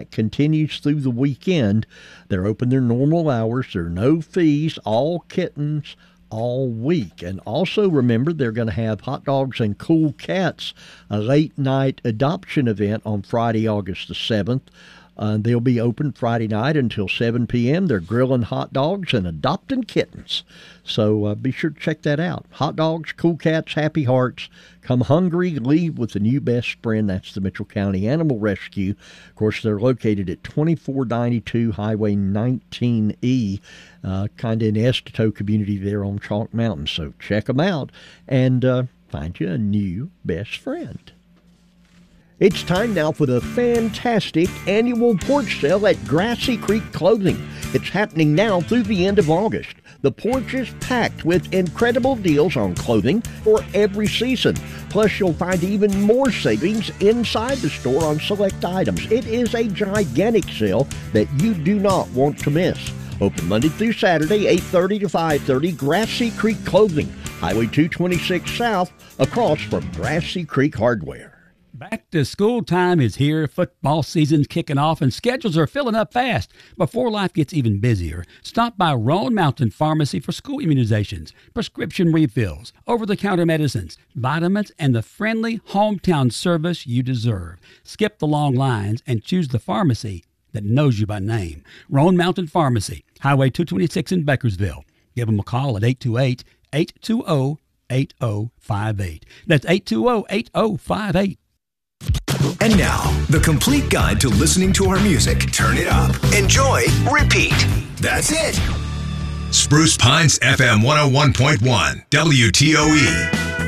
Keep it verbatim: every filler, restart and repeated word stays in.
that continues through the weekend. They're open their normal hours. There are no fees, all kittens, all week. And also remember, they're going to have Hot Dogs and Cool Cats, a late-night adoption event on Friday, August the seventh. Uh, they'll be open Friday night until seven p.m. They're grilling hot dogs and adopting kittens. So uh, be sure to check that out. Hot Dogs, Cool Cats, Happy Hearts. Come hungry, leave with a new best friend. That's the Mitchell County Animal Rescue. Of course, they're located at twenty-four ninety-two Highway nineteen E, uh, kind of in the Esteto community there on Chalk Mountain. So check them out and uh, find you a new best friend. It's time now for the fantastic annual porch sale at Grassy Creek Clothing. It's happening now through the end of August. The porch is packed with incredible deals on clothing for every season. Plus, you'll find even more savings inside the store on select items. It is a gigantic sale that you do not want to miss. Open Monday through Saturday, eight thirty to five thirty, Grassy Creek Clothing, Highway two twenty-six South, across from Grassy Creek Hardware. Back to school time is here. Football season's kicking off and schedules are filling up fast. Before life gets even busier, stop by Roan Mountain Pharmacy for school immunizations, prescription refills, over-the-counter medicines, vitamins, and the friendly hometown service you deserve. Skip the long lines and choose the pharmacy that knows you by name. Roan Mountain Pharmacy, Highway two twenty-six in Beckersville. Give them a call at eight two eight, eight two zero, eight zero five eight. That's eight two zero, eight zero five eight. And now, the complete guide to listening to our music. Turn it up. Enjoy. Repeat. That's it. Spruce Pines F M one oh one point one, W T O E.